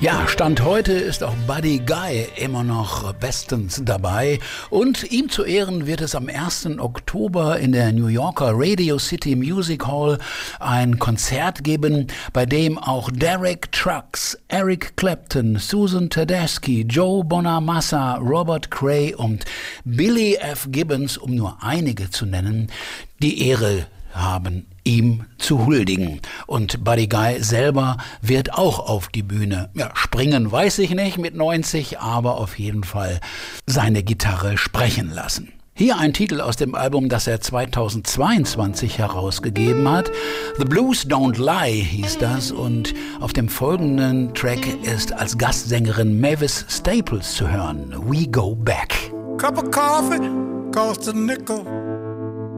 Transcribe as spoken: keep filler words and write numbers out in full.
Ja, Stand heute ist auch Buddy Guy immer noch bestens dabei und ihm zu Ehren wird es am ersten Oktober in der New Yorker Radio City Music Hall ein Konzert geben, bei dem auch Derek Trucks, Eric Clapton, Susan Tedeschi, Joe Bonamassa, Robert Cray und Billy F. Gibbons, um nur einige zu nennen, die Ehre haben, ihm zu huldigen. Und Buddy Guy selber wird auch auf die Bühne. Ja, springen weiß ich nicht mit neunzig, aber auf jeden Fall seine Gitarre sprechen lassen. Hier ein Titel aus dem Album, das er zweitausendzweiundzwanzig herausgegeben hat. The Blues Don't Lie hieß das und auf dem folgenden Track ist als Gastsängerin Mavis Staples zu hören. We Go Back. Cup of coffee cost a nickel.